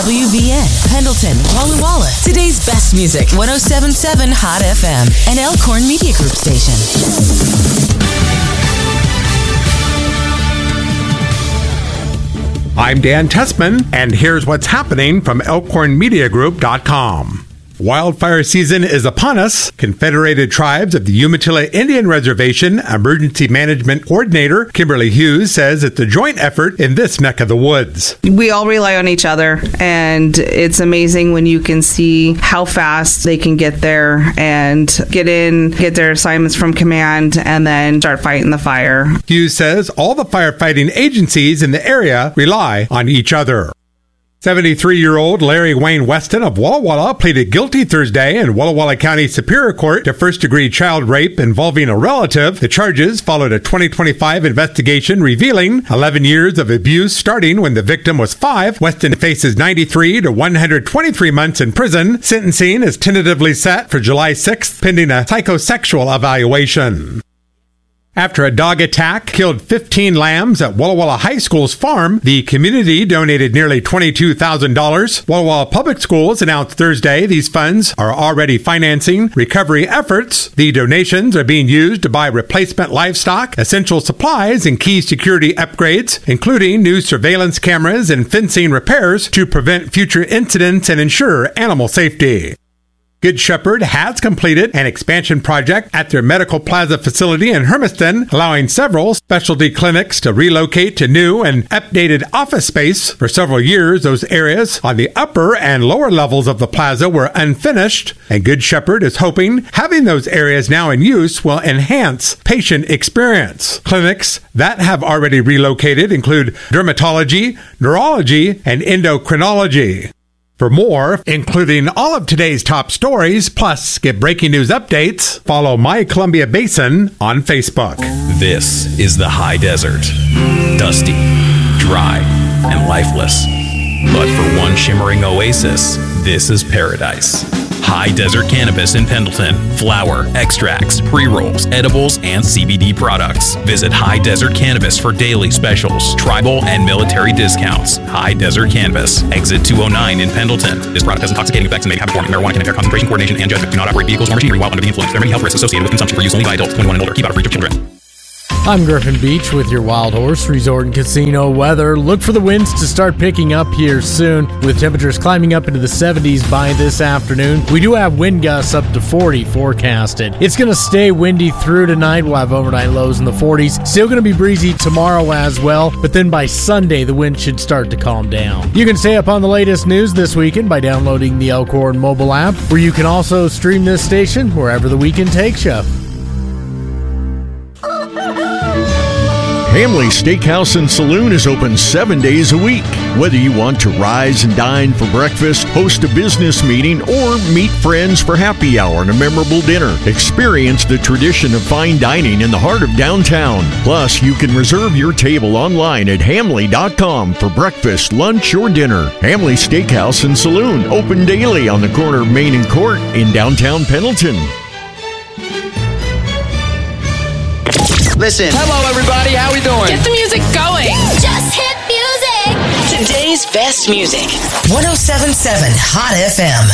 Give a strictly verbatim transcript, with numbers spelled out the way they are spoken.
W V N, Pendleton, Walla Walla. Today's best music, one oh seven point seven Hot F M, an Elkhorn Media Group station. I'm Dan Tessman, and here's what's happening from elkhorn media group dot com. Wildfire season is upon us. Confederated Tribes of the Umatilla Indian Reservation Emergency Management Coordinator Kimberly Hughes says it's a joint effort in this neck of the woods. We all rely on each other, and it's amazing when you can see how fast they can get there and get in, get their assignments from command, and then start fighting the fire. Hughes says all the firefighting agencies in the area rely on each other. seventy-three-year-old Larry Wayne Weston of Walla Walla pleaded guilty Thursday in Walla Walla County Superior Court to first-degree child rape involving a relative. The charges followed a twenty twenty-five investigation revealing eleven years of abuse starting when the victim was five. Weston faces ninety-three to one hundred twenty-three months in prison. Sentencing is tentatively set for July sixth, pending a psychosexual evaluation. After a dog attack killed fifteen lambs at Walla Walla High School's farm, the community donated nearly twenty-two thousand dollars. Walla Walla Public Schools announced Thursday these funds are already financing recovery efforts. The donations are being used to buy replacement livestock, essential supplies, and key security upgrades, including new surveillance cameras and fencing repairs to prevent future incidents and ensure animal safety. Good Shepherd has completed an expansion project at their Medical Plaza facility in Hermiston, allowing several specialty clinics to relocate to new and updated office space. For several years, those areas on the upper and lower levels of the plaza were unfinished, and Good Shepherd is hoping having those areas now in use will enhance patient experience. Clinics that have already relocated include dermatology, neurology, and endocrinology. For more, including all of today's top stories, plus get breaking news updates, follow My Columbia Basin on Facebook. This is the high desert. Dusty, dry, and lifeless. But for one shimmering oasis, this is paradise. High Desert Cannabis in Pendleton. Flower, extracts, pre-rolls, edibles, and C B D products. Visit High Desert Cannabis for daily specials, tribal, and military discounts. High Desert Cannabis. Exit two oh nine in Pendleton. This product has intoxicating effects and may have performing. Marijuana can impair concentration, coordination, and judgment. Do not operate vehicles or machinery while under the influence. There are many health risks associated with consumption for use only by adults twenty-one and older. Keep out of reach of children. I'm Griffin Beach with your Wild Horse Resort and Casino weather. Look for the winds to start picking up here soon, with temperatures climbing up into the seventies by this afternoon. We do have wind gusts up to forty forecasted. It's going to stay windy through tonight. We'll have overnight lows in the forties. Still going to be breezy tomorrow as well, but then by Sunday, the wind should start to calm down. You can stay up on the latest news this weekend by downloading the Elkhorn mobile app, where you can also stream this station wherever the weekend takes you. Hamley Steakhouse and Saloon is open seven days a week. Whether you want to rise and dine for breakfast, host a business meeting, or meet friends for happy hour and a memorable dinner, experience the tradition of fine dining in the heart of downtown. Plus, you can reserve your table online at hamley dot com for breakfast, lunch, or dinner. Hamley Steakhouse and Saloon, open daily on the corner of Main and Court in downtown Pendleton. Listen. Hello, everybody. How we doing? Get the music going. Just hit music. Today's best music. one oh seven point seven Hot F M.